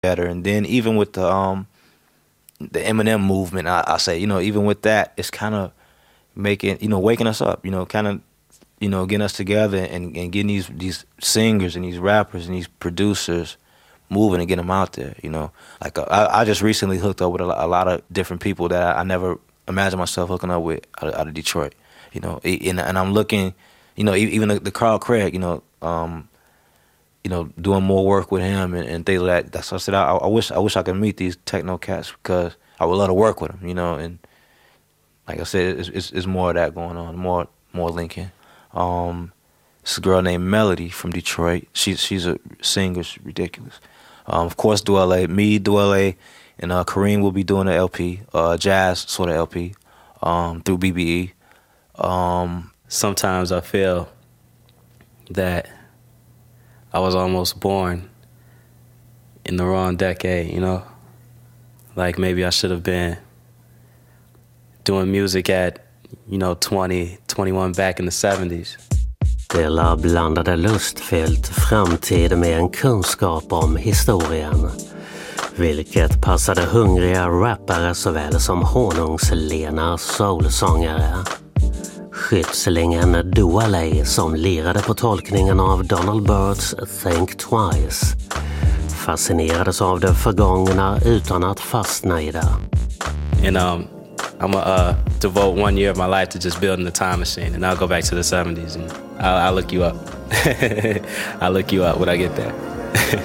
better. And then even with the Eminem movement, I say, even with that, it's kind of making, waking us up, kind of, getting us together and getting these singers and these rappers and these producers moving and getting them out there, Like I just recently hooked up with a lot of different people that I never imagined myself hooking up with out of Detroit, and I'm looking, even the Carl Craig, doing more work with him and things like that. That's what I said. I wish I could meet these techno cats because I would love to work with them, and like I said, it's more of that going on, more linking. This girl named Melody from Detroit. She's a singer, she's ridiculous. Of course, Dwele, and Kareem will be doing an LP, jazz sort of LP, through BBE. Sometimes I feel that I was almost born in the wrong decade, Like maybe I should have been doing music at, 20, 21 back in the 70s. Dela blandade lustfyllt framtid med en kunskap om historien, vilket passade hungriga rappare såväl som honungslena soulsångare. Skyddslingen Dwele som lirade på tolkningen av Donald Byrds Think Twice fascinerades av det förgångna utan att fastna i det. And I'm gonna devote 1 year of my life to just building the time machine, and I'll go back to the 70s and I'll look you up. I'll look you up when I get there.